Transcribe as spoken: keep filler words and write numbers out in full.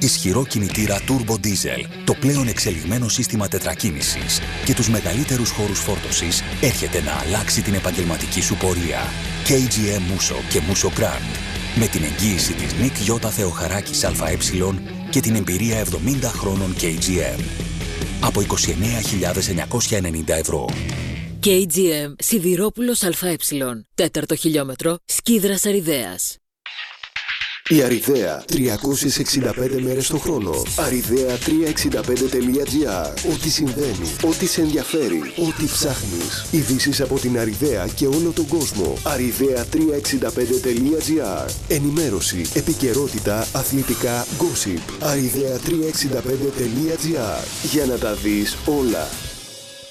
ισχυρό κινητήρα Turbo Diesel, το πλέον εξελιγμένο σύστημα τετρακίνησης και τους μεγαλύτερους χώρους φόρτωσης έρχεται να αλλάξει την επαγγελματική σου πορεία. κέι τζι εμ Musso και Musso Grand. Με την εγγύηση της Νικ Γιώτα Θεοχαράκης ΑΕ και την εμπειρία εβδομήντα χρόνων κέι τζι εμ. Από είκοσι εννέα χιλιάδες εννιακόσια ενενήντα ευρώ. κέι τζι εμ Σιδηρόπουλος ΑΕ. Τέταρτο χιλιόμετρο, Σκίδρας Αριδέας. Η Αριδαία, τριακόσιες εξήντα πέντε μέρες το χρόνο. αριδαία τριακόσια εξήντα πέντε τελεία τζι άρ. Ό,τι συμβαίνει, ό,τι σε ενδιαφέρει, ό,τι ψάχνεις. Ειδήσεις από την Αριδαία και όλο τον κόσμο. αριδαία τριακόσια εξήντα πέντε τελεία τζι άρ. Ενημέρωση, επικαιρότητα, αθλητικά, gossip. αριδαία τριακόσια εξήντα πέντε τελεία τζι άρ. Για να τα δεις όλα.